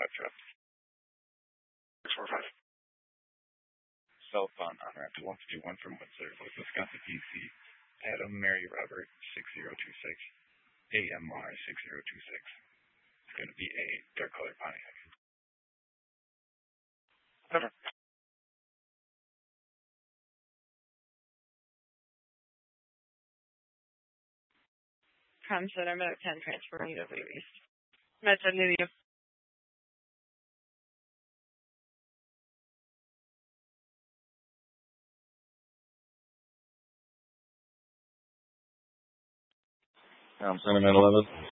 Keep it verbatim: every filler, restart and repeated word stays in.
five trap. six four five. Cell phone on ramp to one fifty-one from Windsor, Wisconsin, D C. Adam Mary Robert six zero two six. A M R six zero two six. It's going to be a dark color Pontiac. Never. Com Center, Medic ten, transfer U W East. Med ten, new to you. Com Center, Med eleven.